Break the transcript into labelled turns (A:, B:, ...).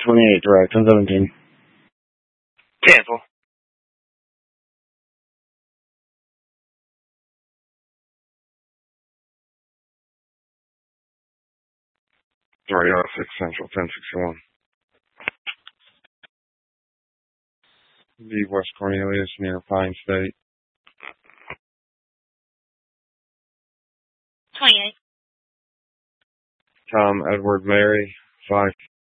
A: 28 direct, 1017.
B: Cancel.
C: Sorry, 6 Central, 1061. The West Cornelius near Pine State.
D: 28.
C: Tom Edward Mary, 5